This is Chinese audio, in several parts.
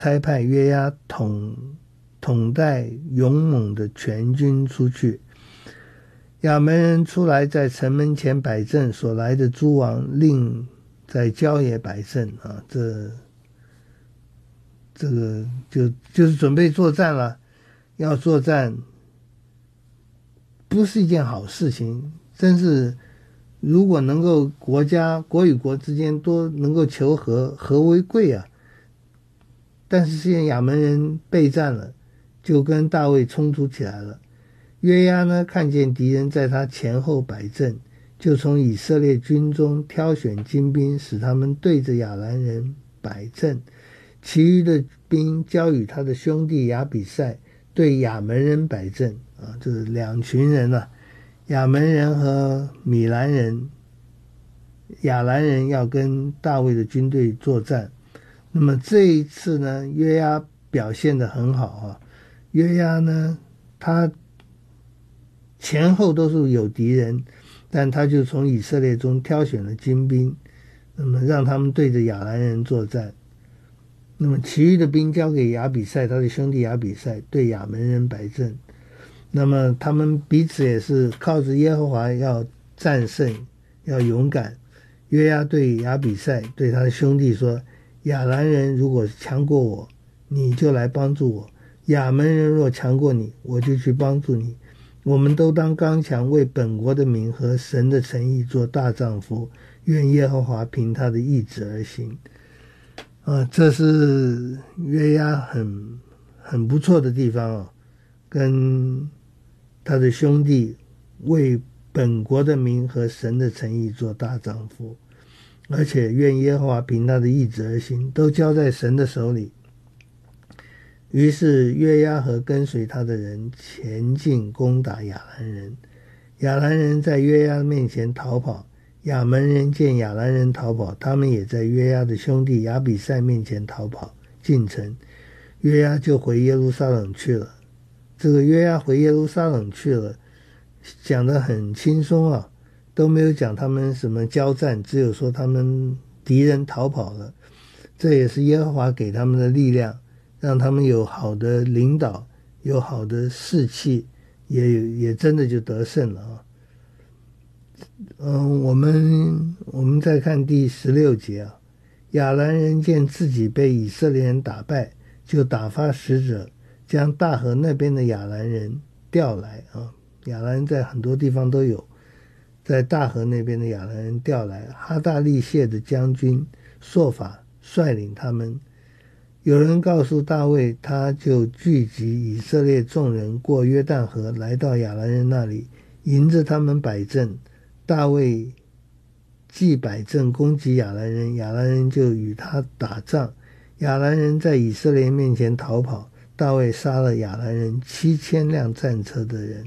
差派约押统带勇猛的全军出去。亚门人出来，在城门前摆阵，所来的诸王令在郊野摆阵啊，这个就是准备作战了。要作战不是一件好事情，真是如果能够国与国之间多能够求和，和为贵啊。但是现在亚门人备战了，就跟大卫冲突起来了。约押呢，看见敌人在他前后摆阵，就从以色列军中挑选精兵，使他们对着亚兰人摆阵，其余的兵交与他的兄弟亚比赛对亚门人摆阵啊，这是两群人啊，亚门人和米兰人，亚兰人要跟大卫的军队作战。那么这一次呢，约押表现得很好啊。约押呢，他前后都是有敌人，但他就从以色列中挑选了精兵，那么让他们对着亚兰人作战。那么其余的兵交给亚比赛，他的兄弟亚比赛对亚门人摆阵。那么他们彼此也是靠着耶和华要战胜，要勇敢。约押对亚比赛对他的兄弟说，亚兰人如果强过我，你就来帮助我；亚门人若强过你，我就去帮助你。我们都当刚强，为本国的名和神的诚意做大丈夫，愿耶和华凭他的意志而行。这是约押很不错的地方啊，跟他的兄弟为本国的名和神的诚意做大丈夫，而且愿耶和华凭他的意志而行，都交在神的手里。于是约押和跟随他的人前进攻打亚兰人，亚兰人在约押面前逃跑，亚门人见亚兰人逃跑，他们也在约押的兄弟亚比赛面前逃跑进城，约押就回耶路撒冷去了。这个约押回耶路撒冷去了，讲得很轻松啊，都没有讲他们什么交战，只有说他们敌人逃跑了。这也是耶和华给他们的力量，让他们有好的领导，有好的士气，也真的就得胜了啊。我们再看第16节啊，亚兰人见自己被以色列人打败，就打发使者将大河那边的亚兰人调来啊。亚兰人在很多地方都有，在大河那边的亚兰人调来，哈大利谢的将军朔法率领他们。有人告诉大卫，他就聚集以色列众人过约旦河，来到亚兰人那里，迎着他们摆阵。大卫既摆阵攻击亚兰人，亚兰人就与他打仗。亚兰人在以色列面前逃跑，大卫杀了亚兰人7000辆战车的人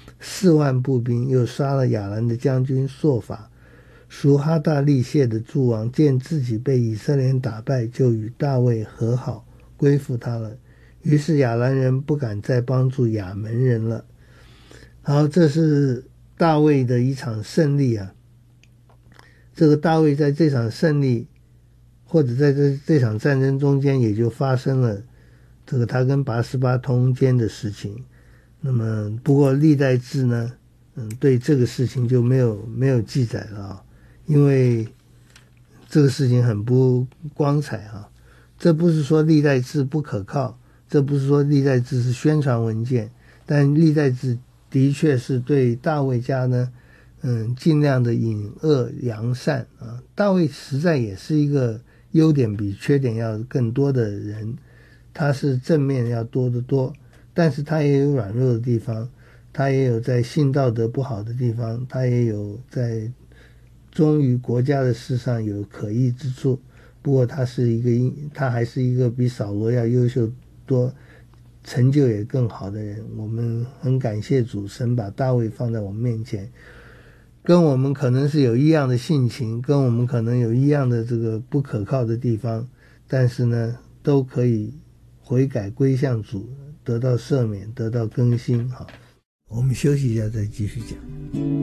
，4万步兵，又杀了亚兰的将军朔法。属哈大利谢的诸王见自己被以色列人打败，就与大卫和好，归附他了。于是亚兰人不敢再帮助亚门人了。好，这是大卫的一场胜利啊。这个大卫在这场胜利，或者在这场战争中间，也就发生了这个他跟拔示巴通奸的事情。那么不过历代志呢，对这个事情就没有记载了啊。因为这个事情很不光彩啊，这不是说历代志不可靠，这不是说历代志是宣传文件，但历代志的确是对大卫家呢，尽量的隐恶扬善啊。大卫实在也是一个优点比缺点要更多的人，他是正面要多得多，但是他也有软弱的地方，他也有在性道德不好的地方，他也有在忠于国家的事上有可疑之处。不过他还是一个比扫罗要优秀多，成就也更好的人。我们很感谢主，神把大卫放在我们面前，跟我们可能是有一样的性情，跟我们可能有一样的这个不可靠的地方，但是呢都可以悔改归向主，得到赦免，得到更新。好，我们休息一下再继续讲。